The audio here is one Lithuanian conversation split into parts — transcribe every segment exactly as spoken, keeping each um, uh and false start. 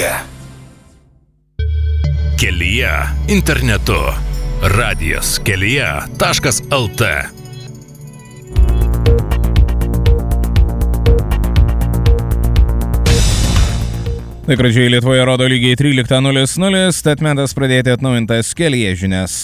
kelyje. Kelyje internetu. Radijas kelyje taškas lt. Laikrodžiai Lietuvoje rodo lygiai trylika nulis nulis, tad metas pradėti atnaujintas Kelyje žinias.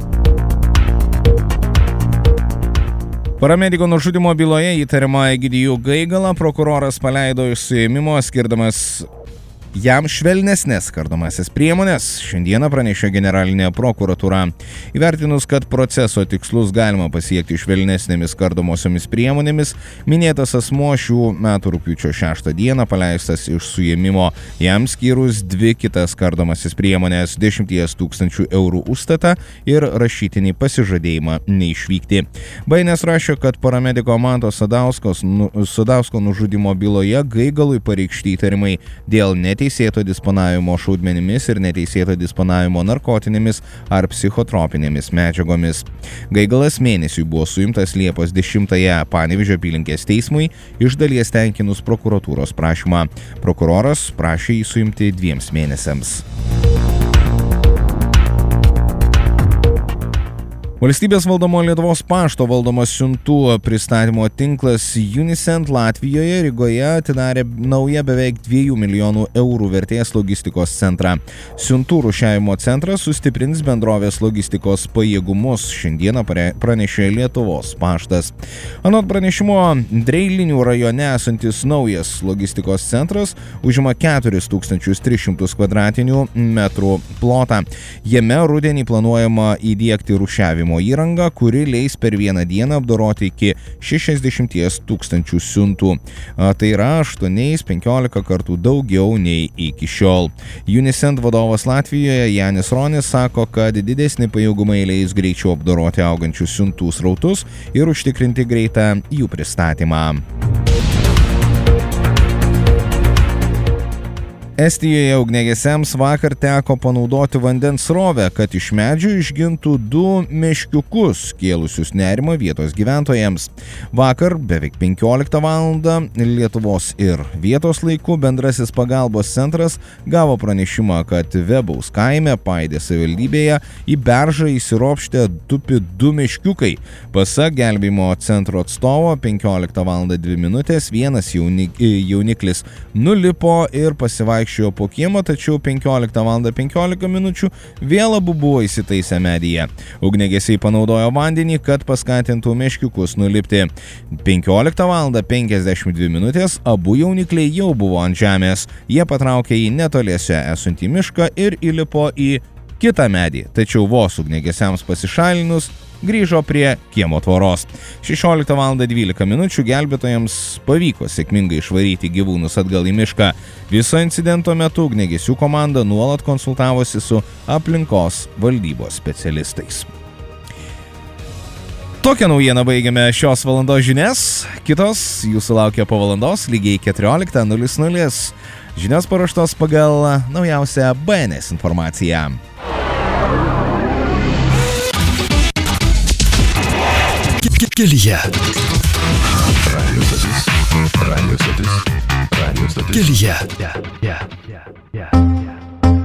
Paramediko nužudymo byloje įtariamą Egidijų Gaigalą prokuroras paleido iš suėmimo, skirdamas jam švelnesnės kardomąsias priemonės, šiandieną pranešė generalinė prokuratūra. Įvertinus, kad proceso tikslus galima pasiekti švelnesnėmis kardomosiomis priemonėmis, minėtas asmuo šių metų rugpjūčio šeštą dieną paleistas iš suėmimo, jam skyrus dvi kitas kardomasis priemonės – dešimties tūkstančių eurų užstatą ir rašytinį pasižadėjimą neišvykti. Bainės rašė, kad paramediko Manto Sadauskos, nu, Sadausko nužudymo byloje Gaigalui pareikšti įtarimai dėl neteisėto neteisėto disponavimo šaudmenimis ir neteisėto disponavimo narkotinėmis ar psichotropinėmis medžiagomis. Gaigalas mėnesiui buvo suimtas Liepos dešimtąją Panevėžio apylinkės teismui, iš dalies tenkinus prokuratūros prašymą. Prokuroras prašė jį suimti dviems mėnesiams. Valstybės valdomo Lietuvos pašto valdomas siuntų pristatymo tinklas Unisend Latvijoje Rygoje atidarė naują beveik dviejų milijonų eurų vertės logistikos centrą. Siuntų rūšiavimo centras sustiprins bendrovės logistikos pajėgumus, šiandieną pranešė Lietuvos paštas. Anot pranešimo, Dreilinių rajone esantis naujas logistikos centras užima keturis tūkstančius tris šimtus kvadratinių metrų plotą. Jame rudenį planuojama įdiegti rūšiavimo įrangą, kuri leis per vieną dieną apdoroti iki šešiasdešimt tūkstančių siuntų. Tai yra aštuoni penkiolika kartų daugiau nei iki šiol. Unisend vadovas Latvijoje Janis Ronis sako, kad didesni pajėgumai leis greičiau apdoroti augančius siuntų srautus ir užtikrinti greitą jų pristatymą. Estijoje ugniagesiams vakar teko panaudoti vandens srovę, kad iš medžių išgintų du meškiukus, kėlusius nerimą vietos gyventojams. Vakar beveik penkioliktą valandą Lietuvos ir vietos laiku bendrasis pagalbos centras gavo pranešimą, kad Vebaus kaime Paidės savivaldybėje į beržą įsiropštė tupi du meškiukai. Pasak gelbėjimo centro atstovo, penkioliktą valandą dvi minutės vienas jaunik, jauniklis nulipo ir pasivaikščiojo po kiemą, tačiau penkioliktą valandą penkiolika minučių vėl abu buvo įsitaisę medyje. Ugniagesiai panaudojo vandenį, kad paskatintų meškiukus nulipti. penkioliktą valandą penkiasdešimt dvi minutės abu jaunikliai jau buvo ant žemės. Jie patraukė į netoliese esantį mišką ir įlipo į kitą medį, tačiau vos ugniagesiams pasišalinus grįžo prie kiemo tvoros. šešioliktą valandą dvylika minučių gelbėtojams pavyko sėkmingai išvaryti gyvūnus atgal į mišką. Viso incidento metu ugniagesių komanda nuolat konsultavosi su aplinkos valdybos specialistais. Tokią naujieną baigiame šios valandos žinias. Kitos jūsų laukia po valandos lygiai keturioliktą nulis nulis. Žinios paruoštos pagal naujausią B N S informaciją. Kelyje. Radio stotis. Radio stotis. Radio stotis. Kelyje.